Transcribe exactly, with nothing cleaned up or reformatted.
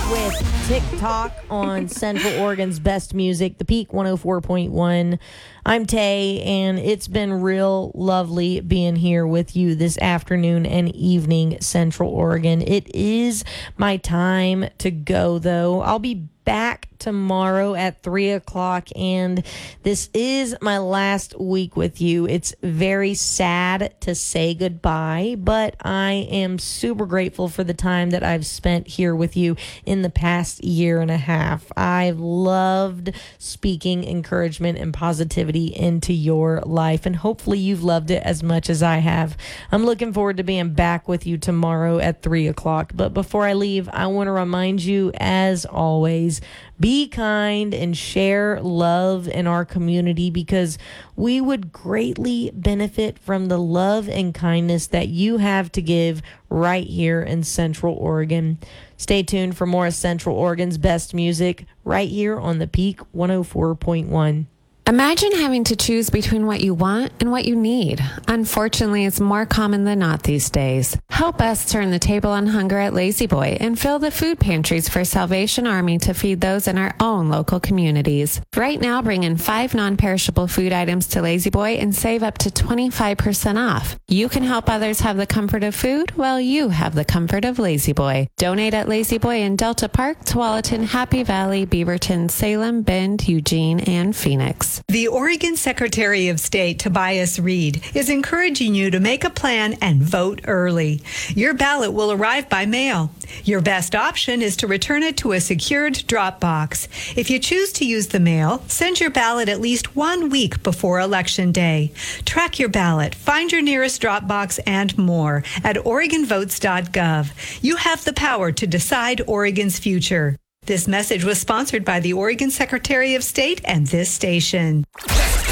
with TikTok on Central Oregon's best music, The Peak one oh four point one. I'm Tay, and it's been real lovely being here with you this afternoon and evening, Central Oregon. It is my time to go, though. I'll be back tomorrow at three o'clock, and this is my last week with you. It's very sad to say goodbye, but I am super grateful for the time that I've spent here with you in the past year and a half. I've loved speaking encouragement and positivity into your life, and hopefully you've loved it as much as I have. I'm looking forward to being back with you tomorrow at three o'clock, but before I leave, I want to remind you, as always, be kind and share love in our community, because we would greatly benefit from the love and kindness that you have to give right here in Central Oregon. Stay tuned for more of Central Oregon's best music right here on The Peak one oh four point one. Imagine having to choose between what you want and what you need. Unfortunately, it's more common than not these days. Help us turn the table on hunger at Lazy Boy and fill the food pantries for Salvation Army to feed those in our own local communities. Right now, bring in five non-perishable food items to Lazy Boy and save up to twenty-five percent off. You can help others have the comfort of food while you have the comfort of Lazy Boy. Donate at Lazy Boy in Delta Park, Tualatin, Happy Valley, Beaverton, Salem, Bend, Eugene, and Phoenix. The Oregon Secretary of State, Tobias Reed, is encouraging you to make a plan and vote early. Your ballot will arrive by mail. Your best option is to return it to a secured drop box. If you choose to use the mail, send your ballot at least one week before Election Day. Track your ballot, find your nearest drop box, and more at Oregon Votes dot gov. You have the power to decide Oregon's future. This message was sponsored by the Oregon Secretary of State and this station.